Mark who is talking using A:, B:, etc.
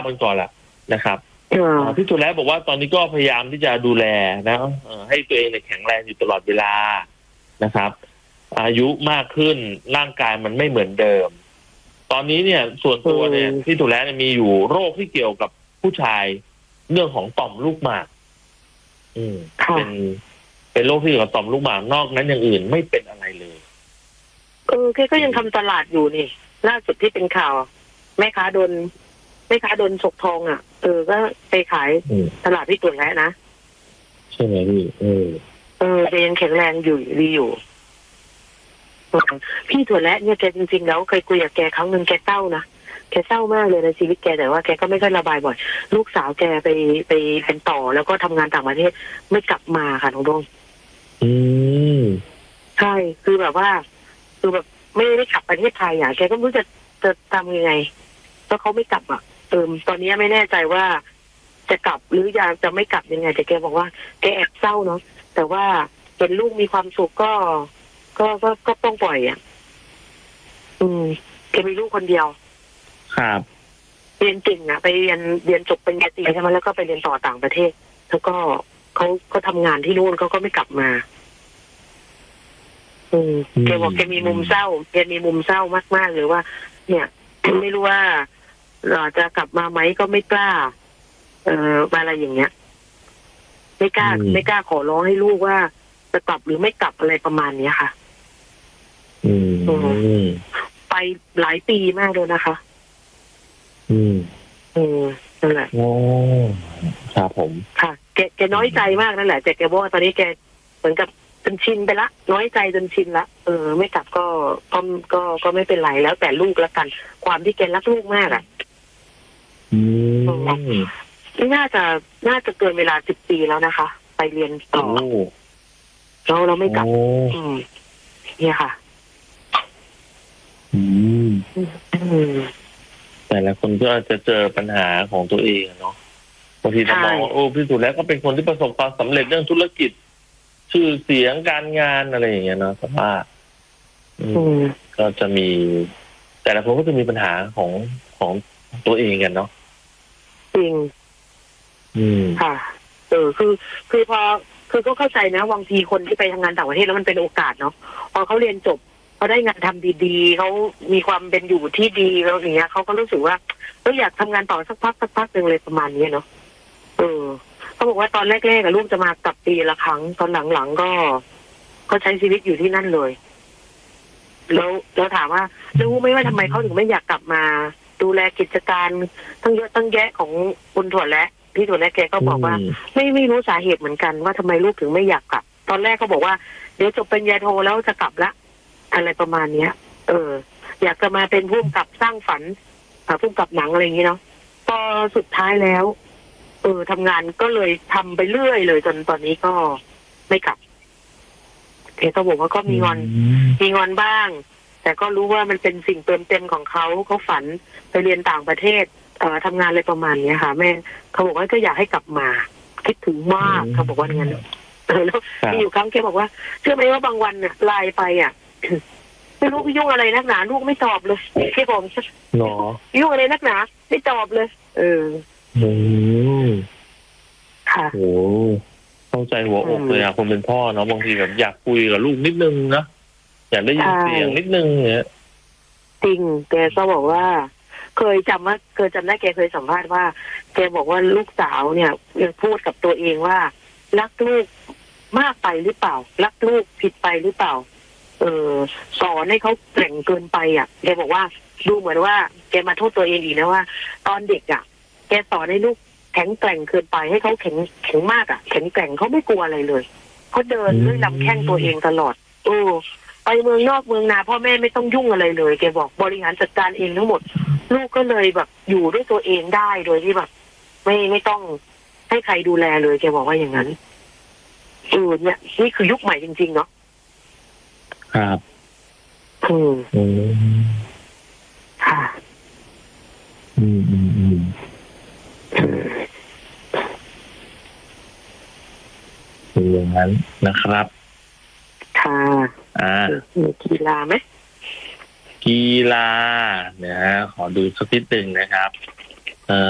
A: กันก่อนล่ะนะครับพี่ตุลาบอกว่าตอนนี้ก็พยายามที่จะดูแลนะให้ตัวเองแข็งแรงอยู่ตลอดเวลานะครับอายุมากขึ้นร่างกายมันไม่เหมือนเดิมตอนนี้เนี่ยส่วนตัวเนี่ยพี่ตุลาเนี่ยมีอยู่โรคที่เกี่ยวกับผู้ชายเรื่องของต่อมลูกหมากเป็นโรคที่เกี่ยวกับต่อมลูกหมากนอกนั้นอย่างอื่นไม่เป็นอะไรเลย
B: แกก็ยังทำตลาดอยู่นี่ล่าสุดที่เป็นข่าวแม่ค้าโดนฉกทองอ่ะก็ไปขายตลาดที่ตัวแรกนะ
A: ใช่ไหมพี่
B: แกยังแข็งแรงอยู่ดีอยู่พี่ถั่วและเนี่ยแกจริงๆแล้วเคยคุยกับแกครั้งหนึ่งแกเศร้านะแกเศร้ามากเลยในชีวิตแกแต่ว่าแกก็ไม่ค่อยระบายบ่อยลูกสาวแกไปเป็นต่อแล้วก็ทำงานต่างประเทศไม่กลับมาค่ะน้องดงใช่คือแบบว่าคือแบบไม่ได้กลับประเทศไทยอ่ะแกก็ไม่รู้จะทำยังไงเพราะเขาไม่กลับอ่ะตอนนี้ไม่แน่ใจว่าจะกลับหรือจะไม่กลับยังไงแต่แกบอกว่าแกแอบเศร้าเนาะแต่ว่าเห็นลูกมีความสุขก็ต้องปล่อยอ่ะแกมีลูกคนเดียว
A: ครับ
B: เรียนเก่งอ่ะไปเรียนจบปริญญาตรีใช่ไหมแล้วก็ไปเรียนต่อต่างประเทศแล้วก็เขาทำงานที่นู่นเขาก็ไม่กลับมาแกบอกแกมีมุมเศร้าแกมีมุมเศร้ามากๆเลยว่าเนี่ยไม่รู้ว่าเราจะกลับมาไหมก็ไม่กล้าอะไรอย่างเงี้ยไม่กล้าขอร้องให้ลูกว่าจะกลับหรือไม่กลับอะไรประมาณนี้ค่ะไปหลายปีมากเลยนะคะนั่นแหละ
A: โอ้ครับผม
B: ค่ะแกน้อยใจมากนั่นแหละแต่แกบอกว่าตอนนี้แกเหมือนกับจนชินไปละน้อยใจจนชินละไม่กลับก็ไม่เป็นไรแล้วแต่ลูกแล้วกันความที่แกรักลูกมากอ่ะน่าจะเกินเวลา10 ปีแล้วนะคะไปเรียนต่อเราไม่กลับเนี่ยค่ะ
A: แต่ละคนก็จะเจอปัญหาของตัวเองเนาะบางทีเรามองพี่สุดแล้วก็เป็นคนที่ประสบความสำเร็จเรื่องธุรกิจชื่อเสียงการงานอะไรอย่างเงี้ยเนาะสภาพก็จะมีแต่ละคนก็จะมีปัญหาของตัวเองกันเนาะ
B: จริงค่ะคือพอคือก็เข้าใจนะบางทีคนที่ไปทำงานต่างประเทศแล้วมันเป็นโอกาสเนาะพอเขาเรียนจบเขาได้งานทำดีๆเขามีความเป็นอยู่ที่ดีแล้วอย่างเงี้ยเขาก็รู้สึกว่าอยากทำงานต่อสักพักนึงเลยประมาณนี้เนาะเขาบอกว่าตอนแรกๆลูกจะมากลับปีละครั้งตอนหลังๆก็ใช้ชีวิตอยู่ที่นั่นเลยแล้วถามว่ารู้ไหมว่าทำไมเขาถึงไม่อยากกลับมาดูแลกิจการตั้งเยอะตั้งแยะของคุณถั่วและพี่ถั่วและแกก็บอกว่าไม่รู้สาเหตุเหมือนกันว่าทำไมลูกถึงไม่อยากกลับตอนแรกเขาบอกว่าเดี๋ยวจบปริญญาโทแล้วจะกลับละอะไรประมาณเนี้ยอยากจะมาเป็นผู้กำกับสร้างฝันผู้กำกับหนังอะไรอย่างนี้เนาะพอสุดท้ายแล้วทำงานก็เลยทำไปเรื่อยเลยจนตอนนี้ก็ไม่กลับแกก็บอกว่าก็มีงอนบ้างแต่ก็รู้ว่ามันเป็นสิ่งเติมเต็มของเขาฝันไปเรียนต่างประเทศทำงานอะไรประมาณนี้ค่ะแม่เขาบอกว่าก็อยากให้กลับมาคิดถึงมากเขาบอกว่าอย่างนั้นแล้วมีอยู่ครั้งแกบอกว่าเชื่อไหมว่าบางวันเนี่ยไลน์ไปอ่ะไม่รู้ยุ่งอะไรนักหนาลูกไม่ตอบเลยแกบอกยุ่งอะไรนักหนาไม่ตอบเลยค่ะ
A: โอ้เข้าใจหัวอกเลยอ่ะคนเป็นพ่อเนาะบางทีแบบอยากคุยกับลูกนิดนึงนะอยากได้ยินเสียงนิดนึงเนี่ย
B: จริงแกก็บอกว่าเคยจำได้แกเคยสัมภาษณ์ว่าแกบอกว่าลูกสาวเนี่ยยังพูดกับตัวเองว่ารักลูกมากไปหรือเปล่ารักลูกผิดไปหรือเปล่าสอนให้เขาแข็งเกินไปอ่ะแกบอกว่าดูเหมือนว่าแกมาโทษตัวเองอีกนะว่าตอนเด็กอ่ะแกสอนให้ลูกแข็งแกร่งเกินไปให้เขาแข็งมากอ่ะแข็งแกร่งเขาไม่กลัวอะไรเลยเขาเดินด้วยลำแข้งตัวเองตลอดไปเมืองนอกเมืองนาพ่อแม่ไม่ต้องยุ่งอะไรเลยแกบอกบริหารจัดการเองทั้งหมดลูกก็เลยแบบอยู่ด้วยตัวเองได้โดยที่แบบไม่ต้องให้ใครดูแลเลยแกบอกว่าอย่างนั้นเนี่ยนี่คือยุคใหม่จริงๆเนาะ
A: ครับ
B: ค่ะ
A: เป็นอย่างนั้นนะครับ
B: ค่ะมีกีฬาไหม
A: กีฬานะฮะขอดูสักนิดหนึ่งนะครับ